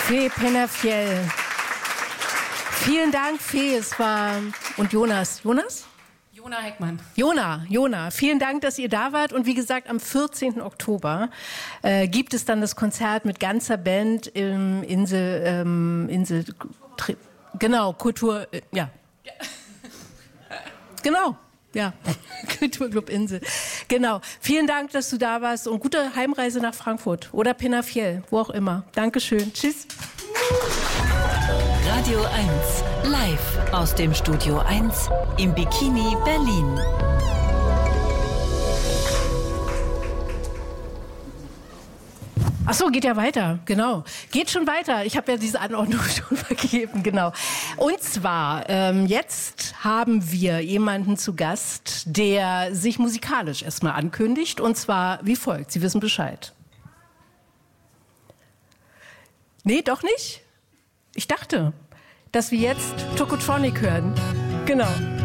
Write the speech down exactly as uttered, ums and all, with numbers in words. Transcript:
Fee Penafiel. Vielen Dank, Fee. Es war... Und Jonas. Jonas? Jona Heckmann. Jona, Jona, vielen Dank, dass ihr da wart. Und wie gesagt, am vierzehnten Oktober äh, gibt es dann das Konzert mit ganzer Band im Insel... Ähm, Insel Tri, genau, Kultur... Äh, ja. ja. Genau. Ja, Kulturclub Insel. Genau. Vielen Dank, dass du da warst und gute Heimreise nach Frankfurt oder Penafiel, wo auch immer. Dankeschön. Tschüss. Radio eins, live aus dem Studio eins im Bikini Berlin. Ach so, geht ja weiter, genau. Geht schon weiter. Ich habe ja diese Anordnung schon vergeben, genau. Und zwar, ähm, jetzt haben wir jemanden zu Gast, der sich musikalisch erstmal ankündigt. Und zwar wie folgt. Sie wissen Bescheid. Nee, doch nicht? Ich dachte, dass wir jetzt Tokotronic hören. Genau.